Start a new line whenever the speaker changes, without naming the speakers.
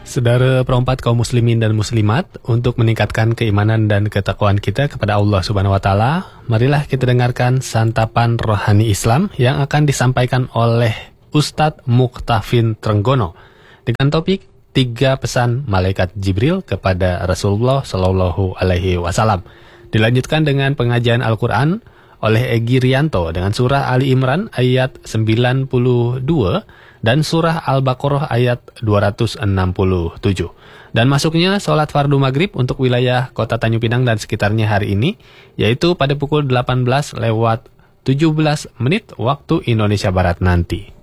Saudara perempat kaum muslimin dan muslimat, untuk meningkatkan keimanan dan ketakwaan kita kepada Allah Subhanahu wa taala, marilah kita dengarkan santapan rohani Islam yang akan disampaikan oleh Ustadz Muktafin Trenggono dengan topik 3 pesan malaikat Jibril kepada Rasulullah Shallallahu alaihi wasallam. Dilanjutkan dengan pengajian Al-Qur'an oleh Egy Rianto dengan surah Ali Imran ayat 92 dan surah Al-Baqarah ayat 267. Dan masuknya sholat fardu maghrib untuk wilayah kota Tanjung Pinang dan sekitarnya hari ini, yaitu pada pukul 18 lewat 17 menit waktu Indonesia Barat nanti.